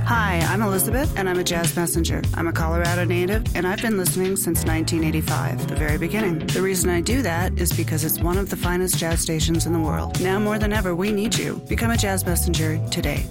Hi, I'm Elizabeth, and I'm a jazz messenger. I'm a Colorado native, and I've been listening since 1985, the very beginning. The reason I do that is because it's one of the finest jazz stations in the world. Now more than ever, we need you. Become a jazz messenger today.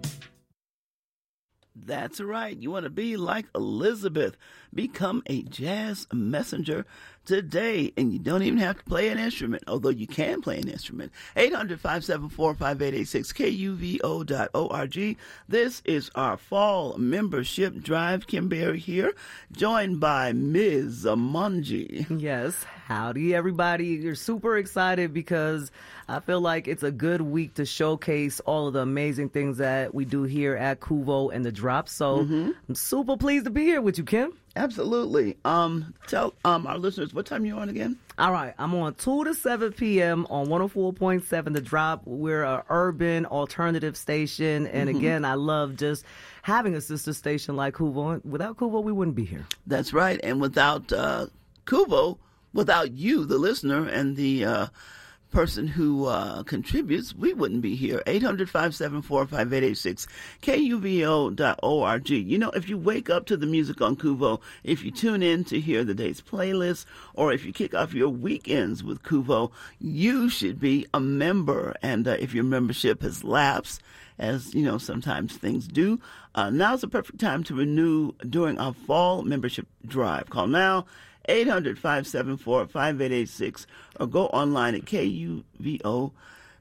That's right. You want to be like Elizabeth. Become a jazz messenger today. And you don't even have to play an instrument, although you can play an instrument. 800-574-5886, KUVO.org. This is our fall membership drive. Kim Berry here, joined by Ms. Amanji. Yes. Howdy, everybody. You're super excited because I feel like it's a good week to showcase all of the amazing things that we do here at Kuvo and the Drop. So I'm super pleased to be here with you, Kim. Absolutely. Tell our listeners what time you're on again. All right. I'm on 2 to 7 p.m. on 104.7 The Drop. We're an urban alternative station. And again, I love just having a sister station like Kuvo. Without Kuvo, we wouldn't be here. That's right. And without Kuvo, without you, the listener, and the person who contributes, we wouldn't be here. 800-574-5886, KUVO.org. You know, if you wake up to the music on Kuvo, if you tune in to hear the day's playlist, or if you kick off your weekends with Kuvo, you should be a member. And if your membership has lapsed, as you know, sometimes things do, now's the perfect time to renew during our fall membership drive. Call now, 800-574-5886, or go online at KUVO.org.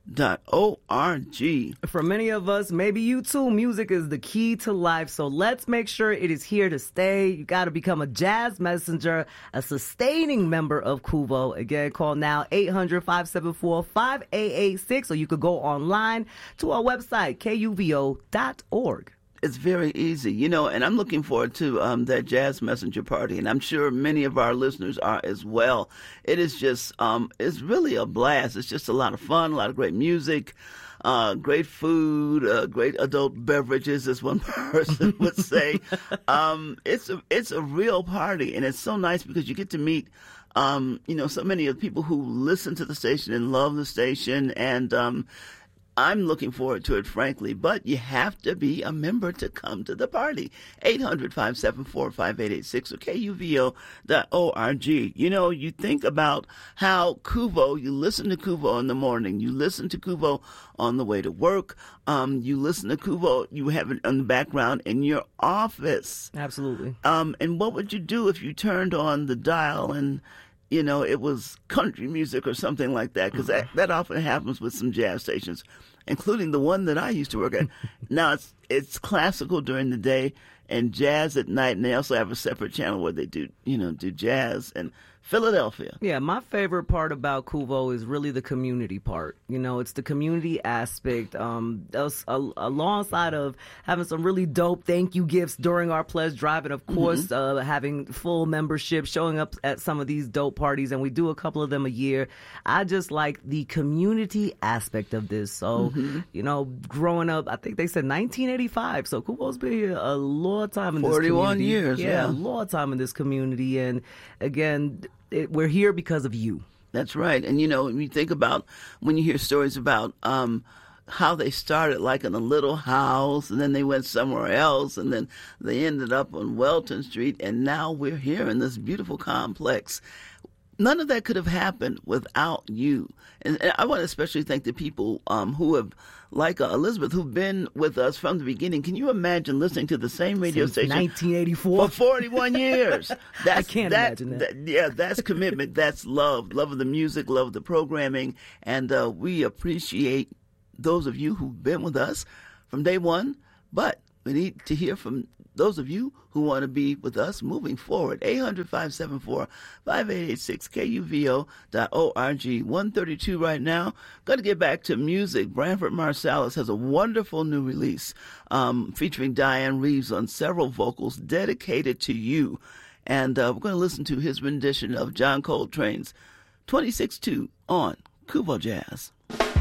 For many of us, maybe you too, music is the key to life. So let's make sure it is here to stay. You got to become a jazz messenger, a sustaining member of Kuvo. Again, call now 800-574-5886, or you could go online to our website, KUVO.org. It's very easy, you know, and I'm looking forward to that Jazz Messenger party, and I'm sure many of our listeners are as well. It is just, it's really a blast. It's just a lot of fun, a lot of great music, great food, great adult beverages, as one person would say. It's a real party, and it's so nice because you get to meet, you know, so many of the people who listen to the station and love the station, and I'm looking forward to it, frankly, but you have to be a member to come to the party. 800-574-5886 or KUVO.org. You know, you think about how Kuvo, you listen to Kuvo in the morning, you listen to Kuvo on the way to work, you listen to Kuvo, you have it in the background in your office. Absolutely. And what would you do if you turned on the dial and you know, it was country music or something like that, because that often happens with some jazz stations, including the one that I used to work at. Now, it's classical during the day and jazz at night, and they also have a separate channel where they do jazz and Philadelphia. Yeah, my favorite part about Kuvo is really the community part. You know, it's the community aspect. Alongside of having some really dope thank you gifts during our pledge drive, and of course, having full membership, showing up at some of these dope parties, and we do a couple of them a year. I just like the community aspect of this. So, you know, growing up, I think they said 1985. So Kuvo's been here a long time in this community. 41 years, yeah. A long time in this community. And again, we're here because of you. That's right. And, you know, when you think about when you hear stories about how they started like in a little house and then they went somewhere else and then they ended up on Welton Street and now we're here in this beautiful complex. None of that could have happened without you. And I want to especially thank the people who have, like Elizabeth, who've been with us from the beginning. Can you imagine listening to the same radio station 1984 for 41 years? I can't imagine that. Yeah, that's commitment. That's love. Love of the music, love of the programming. And we appreciate those of you who've been with us from day one. But we need to hear from those of you who want to be with us moving forward. 800-574-5886, KUVO.org. 132 right now. Got to get back to music. Branford Marsalis has a wonderful new release featuring Diane Reeves on several vocals dedicated to you. And we're going to listen to his rendition of John Coltrane's 26-2 on Kuvo Jazz.